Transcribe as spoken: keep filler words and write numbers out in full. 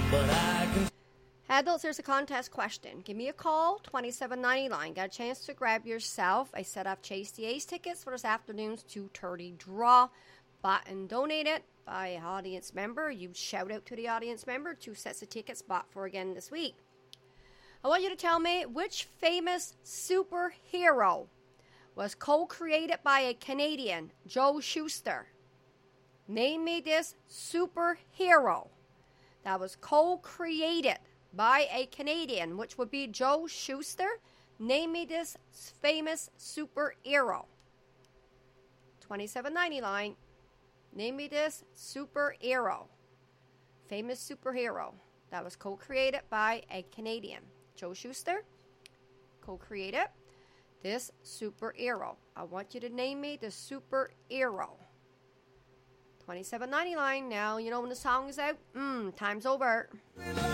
but I can. Adults, there's a contest question. Give me a call, twenty-seven ninety-nine. Got a chance to grab yourself a set of Chase the Ace tickets for this afternoon's two thirty draw. Bought and donated by an audience member. You shout out to the audience member. Two sets of tickets bought for again this week. I want you to tell me which famous superhero was co-created by a Canadian, Joe Shuster. Name me this superhero that was co-created by a Canadian, which would be Joe Shuster. Name me this famous superhero. twenty-seven ninety-nine. Name me this superhero. Famous superhero that was co-created by a Canadian. Joe Shuster co-created this superhero. I want you to name me the superhero. twenty-seven ninety-nine. Now, you know when the song is out? Mmm, time's over.